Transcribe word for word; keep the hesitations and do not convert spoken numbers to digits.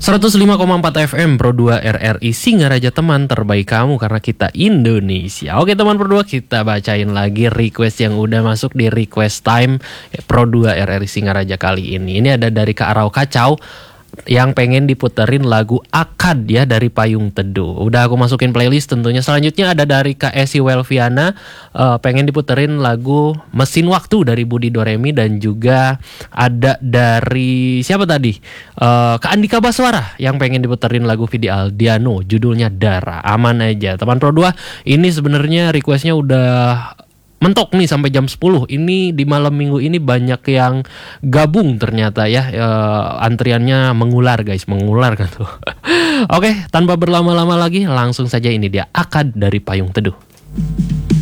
seratus lima koma empat F M Pro dua R R I Singaraja, teman terbaik kamu karena kita Indonesia. Oke teman Pro dua, kita bacain lagi request yang udah masuk di request time Pro dua R R I Singaraja kali ini. Ini ada dari Kak Arau Kacau yang pengen diputerin lagu Akad ya dari Payung Teduh. Udah aku masukin playlist tentunya. Selanjutnya ada dari Kak Esi Welviana, uh, pengen diputerin lagu Mesin Waktu dari Budi Doremi. Dan juga ada dari siapa tadi, uh, Kak Andika Baswara yang pengen diputerin lagu Vidi Aldiano judulnya Dara. Aman aja teman Pro dua, ini sebenarnya requestnya udah mentok nih sampai jam sepuluh. Ini di malam minggu ini banyak yang gabung ternyata ya, e, antriannya mengular guys, mengular kan tuh. Oke, tanpa berlama-lama lagi langsung saja ini dia Akad dari Payung Teduh.